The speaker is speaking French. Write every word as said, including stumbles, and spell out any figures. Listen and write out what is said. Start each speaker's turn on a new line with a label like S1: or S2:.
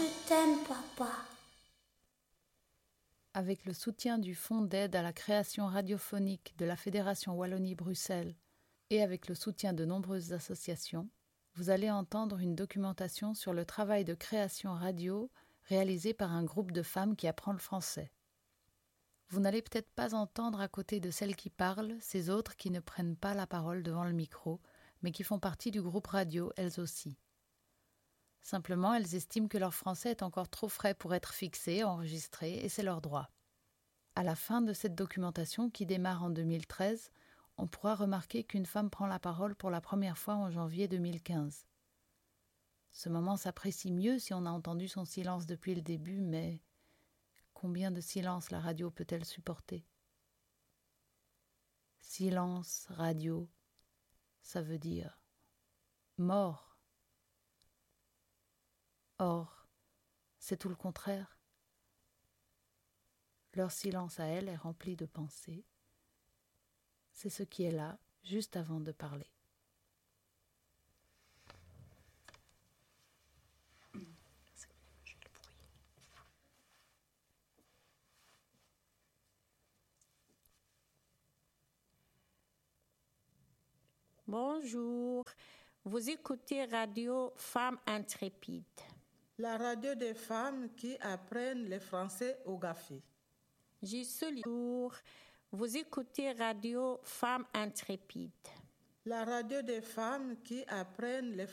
S1: Je t'aime, papa.
S2: Avec le soutien du Fonds d'aide à la création radiophonique de la Fédération Wallonie-Bruxelles et avec le soutien de nombreuses associations, vous allez entendre une documentation sur le travail de création radio réalisé par un groupe de femmes qui apprend le français. Vous n'allez peut-être pas entendre à côté de celles qui parlent ces autres qui ne prennent pas la parole devant le micro, mais qui font partie du groupe radio elles aussi. Simplement, elles estiment que leur français est encore trop frais pour être fixé, enregistré, et c'est leur droit. À la fin de cette documentation, qui démarre en deux mille treize, on pourra remarquer qu'une femme prend la parole pour la première fois en janvier deux mille quinze. Ce moment s'apprécie mieux si on a entendu son silence depuis le début, mais combien de silence la radio peut-elle supporter ? Silence, radio, ça veut dire mort. Or, c'est tout le contraire. Leur silence à elles est rempli de pensées. C'est ce qui est là, juste avant de parler.
S3: Bonjour, vous écoutez Radio Femmes Intrépides.
S4: La radio des femmes qui apprennent le français au GAFI.
S3: J'y suis jour, vous écoutez Radio Femmes Intrépides.
S4: La radio des femmes qui apprennent le